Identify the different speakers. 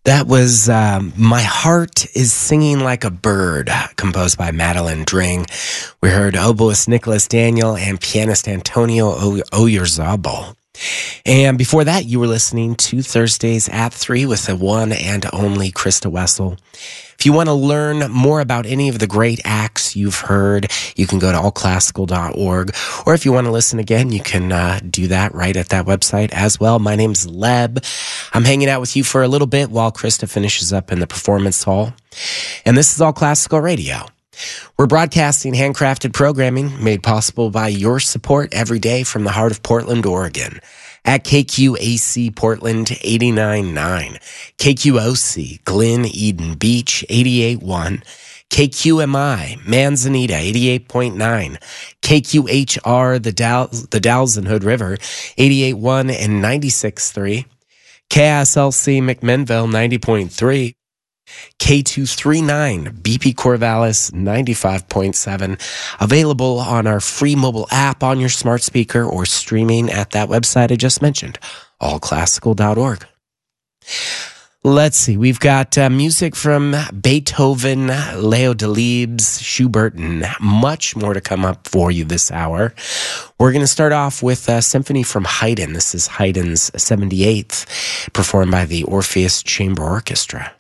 Speaker 1: That was My Heart is Singing Like a Bird, composed by Madeline Dring. We heard oboist Nicholas Daniel and pianist Antonio Oyarzabal. And before that, you were listening to Thursdays at 3 with the one and only Krista Wessel. If you want to learn more about any of the great acts you've heard, you can go to allclassical.org. Or if you want to listen again, you can do that right at that website as well. My name's Leb. I'm hanging out with you for a little bit while Krista finishes up in the performance hall. And this is All Classical Radio. We're broadcasting handcrafted programming made possible by your support every day from the heart of Portland, Oregon. At KQAC Portland 89.9, KQOC Glen Eden Beach 88.1, KQMI Manzanita 88.9, KQHR the Dalles and Hood River 88.1 and 96.3, KSLC McMinnville 90.3, K239 BP Corvallis 95.7, available on our free mobile app on your smart speaker or streaming at that website I just mentioned, allclassical.org. Let's see, we've got music from Beethoven, Leo Delibes, Schubert, and much more to come up for you this hour. We're going to start off with a symphony from Haydn. This is Haydn's 78th, performed by the Orpheus Chamber Orchestra.